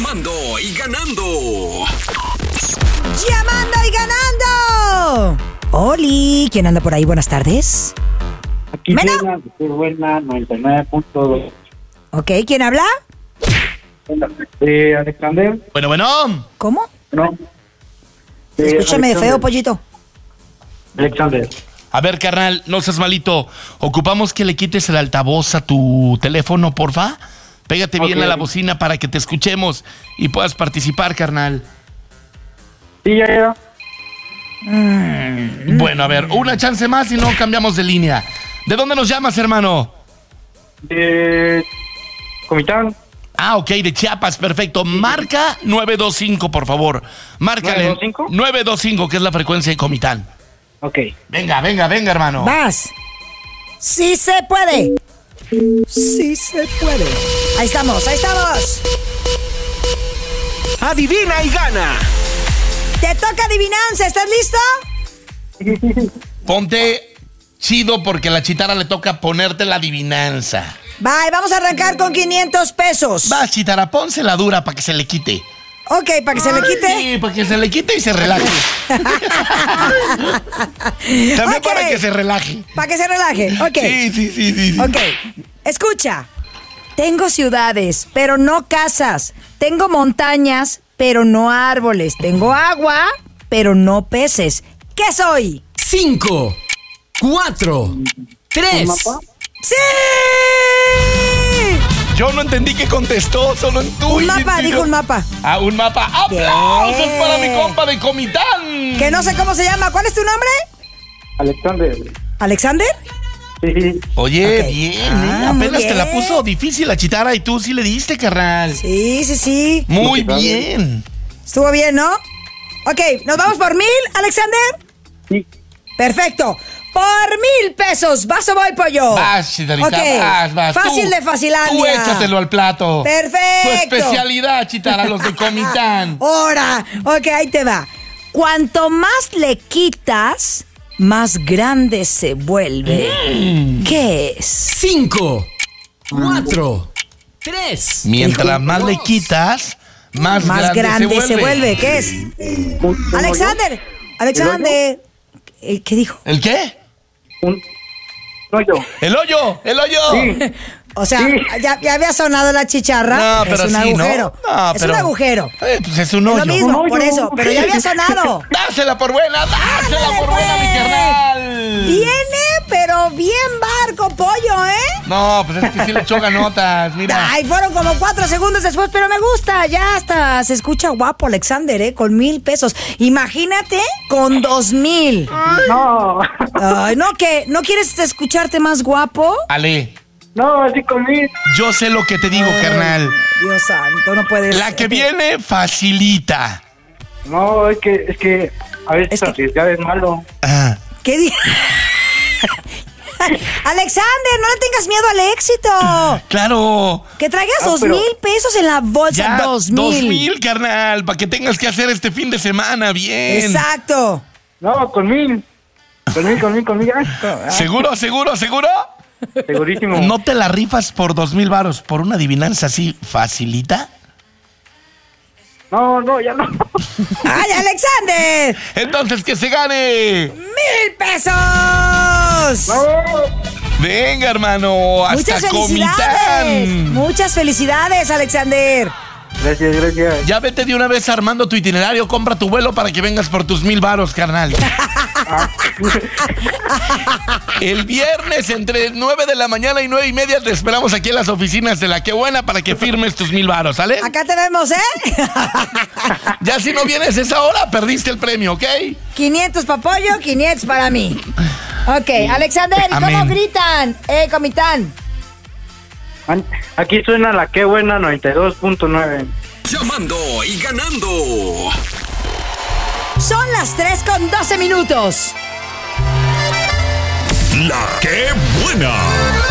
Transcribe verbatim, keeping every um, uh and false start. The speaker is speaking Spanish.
Llamando y ganando. ¡Llamando y ganando! Oli, ¿quién anda por ahí? Buenas tardes. Aquí ¿Mena? llega Qué Buena noventa y nueve punto dos. Ok, ¿quién habla? Eh, Alexander. Bueno, bueno. ¿Cómo? No. Se Eh, escucha medio Alexander. feo, pollito. Alexander. A ver, carnal, no seas malito. Ocupamos que le quites el altavoz a tu teléfono, porfa. Pégate bien Ok. a la bocina para que te escuchemos y puedas participar, carnal. Sí, ya, ya. Bueno, a ver, una chance más y no cambiamos de línea. ¿De dónde nos llamas, hermano? De Comitán. Ah, ok, de Chiapas, perfecto. Marca nueve dos cinco, por favor. Márcale. ¿nueve dos cinco? nueve dos cinco, que es la frecuencia de Comitán. Ok. Venga, venga, venga, hermano. Vas. ¡Sí se puede! ¡Sí se puede! Ahí estamos, ahí estamos. Adivina y gana. Te toca adivinanza, ¿estás listo? Ponte chido porque a la chitara le toca ponerte la adivinanza. Bye, vamos a arrancar con quinientos pesos. Va, chitara, ponse la dura para que se le quite. Ok, para que se le quite. Sí, para que se le quite y se relaje. También Ok. para que se relaje. Para que se relaje. Ok. Sí, sí, sí, sí, sí. Ok. Escucha. Tengo ciudades, pero no casas. Tengo montañas, pero no árboles. Tengo agua, pero no peces. ¿Qué soy? Cinco, cuatro, tres. ¿Un mapa? ¡Sí! Yo no entendí qué contestó, solo en tu Un mapa, dijo un mapa. Ah, un mapa. ¡Aplausos Bien. para mi compa de Comitán! Que no sé cómo se llama. ¿Cuál es tu nombre? Alexander. ¿Alexander? Sí, sí. Oye, Ok. bien, Ah, ¿eh? muy Apenas te la bien. puso difícil la chitara y tú sí le diste, carnal. Sí, sí, sí. Muy Muchas gracias. bien. Estuvo bien, ¿no? Ok, ¿nos vamos por mil, Alexander? Sí. Perfecto. Por mil pesos. ¿Vas o voy, pollo? Vas, chitarita, Ok. vas, vas. Fácil Tú- de facilandia. Tú échatelo al plato. Perfecto. Tu especialidad, chitara, los de Comitán. Ahora, ok, ahí te va. Cuanto más le quitas, más grande se vuelve. Mm. ¿Qué es? Cinco, cuatro, tres. Mientras más le quitas, más, Más grande, grande, se, vuelve. ¿Qué es? Un- un Alexander. Alexander. ¿El ¿Qué dijo? ¿El qué? Un hoyo. ¡El hoyo! ¡El hoyo! Sí. O sea, Sí. ya, ya había sonado la chicharra. No, es pero un sí, agujero. ¿no? No, es pero- un agujero. Eh, pues es un Es hoyo. lo mismo, Un hoyo. por eso. Pero ya había sonado. ¡Dásela por buena! ¡Dásela Ándale, por buena, mi pues. carnal! Viene, pero bien barco, pollo, ¿eh? No, pues es que sí le echó ganotas, mira. Ay, fueron como cuatro segundos después, pero me gusta. Ya hasta se escucha guapo, Alexander, ¿eh? Con mil pesos. Imagínate con dos mil. No. Ay, ¿no que ¿No quieres escucharte más guapo? Ale, No, así comí. yo sé lo que te digo, carnal. Dios santo, no puedes. La que viene facilita. No, es que, es que a veces Es que- arriesgar es malo. Ah, ¿Qué di- Alexander, no le tengas miedo al éxito. claro. Que traigas Ah, dos pero- mil pesos en la bolsa. Ya, dos mil. dos mil, carnal, para que tengas que hacer este fin de semana bien. Exacto. No, con mil. Con mil, con mil, con mil. ya. ¿Seguro, seguro, seguro? Segurísimo. ¿No te la rifas por dos mil varos por una adivinanza así facilita? No, no, ya no. ¡Ay, Alexander! Entonces que se gane. ¡Mil pesos! No. Venga, hermano, hasta Muchas felicidades. Comitán. Muchas felicidades, Alexander. Gracias, gracias. Ya vete de una vez armando tu itinerario, compra tu vuelo para que vengas por tus mil varos, carnal. El viernes entre nueve de la mañana y nueve y media te esperamos aquí en las oficinas de La Qué Buena para que firmes tus mil varos, ¿sale? Acá te vemos, ¿eh? Ya si no vienes esa hora, perdiste el premio, ¿ok? quinientos para pollo, quinientos para mí. Ok, Alexander, ¿y cómo Amén. gritan? Eh, Comitán. An- Aquí suena la Qué Buena noventa y dos punto nueve. Llamando y ganando. Son las tres con doce minutos. La Qué Buena.